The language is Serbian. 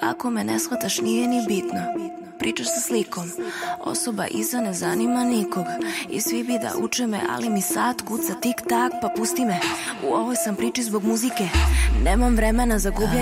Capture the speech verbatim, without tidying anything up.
Ako me ne shvataš nije ni bitno. Pričaš sa slikom, osoba iza ne zanima nikog. I svi bi da uče me, ali mi sad kuca tik tak, pa pusti me. U ovoj sam priči zbog muzike. Nemam vremena za gubljenje